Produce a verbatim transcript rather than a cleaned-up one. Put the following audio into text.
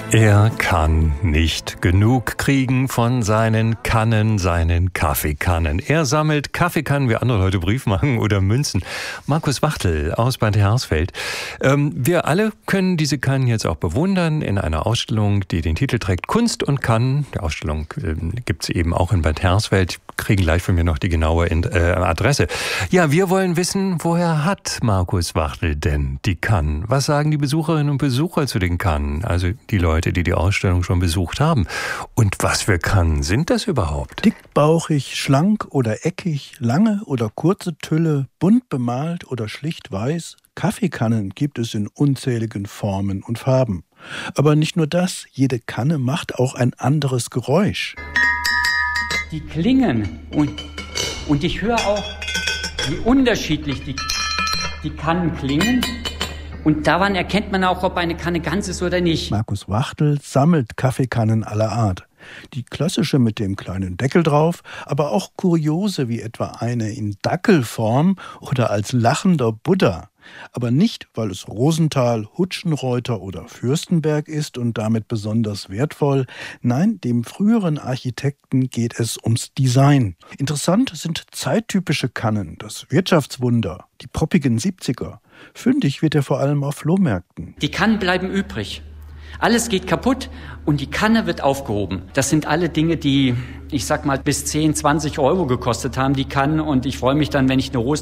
Er kann nicht genug kriegen von seinen Kannen, seinen Kaffeekannen. Er sammelt Kaffeekannen, wie andere Leute Briefmarken oder Münzen. Markus Wachtel aus Bad Hersfeld. Ähm, wir alle können diese Kannen jetzt auch bewundern in einer Ausstellung, die den Titel trägt Kunst und Kannen. Die Ausstellung äh, gibt es eben auch in Bad Hersfeld. Kriegen gleich von mir noch die genaue äh, Adresse. Ja, wir wollen wissen, woher hat Markus Wachtel denn die Kannen? Was sagen die Besucherinnen und Besucher zu den Kannen? Also die Leute, die die Ausstellung schon besucht haben. Und was für Kannen sind das überhaupt? Dickbauchig, schlank oder eckig, lange oder kurze Tülle, bunt bemalt oder schlicht weiß. Kaffeekannen gibt es in unzähligen Formen und Farben. Aber nicht nur das, jede Kanne macht auch ein anderes Geräusch. Die klingen und, und ich höre auch, wie unterschiedlich die, die Kannen klingen. Und daran erkennt man auch, ob eine Kanne ganz ist oder nicht. Markus Wachtel sammelt Kaffeekannen aller Art. Die klassische mit dem kleinen Deckel drauf, aber auch kuriose wie etwa eine in Dackelform oder als lachender Buddha. Aber nicht, weil es Rosenthal, Hutschenreuter oder Fürstenberg ist und damit besonders wertvoll. Nein, dem früheren Architekten geht es ums Design. Interessant sind zeittypische Kannen, das Wirtschaftswunder, die proppigen siebziger. Fündig wird er vor allem auf Flohmärkten. Die Kannen bleiben übrig. Alles geht kaputt und die Kanne wird aufgehoben. Das sind alle Dinge, die, ich sag mal, bis zehn, zwanzig Euro gekostet haben, die Kannen. Und ich freue mich dann, wenn ich eine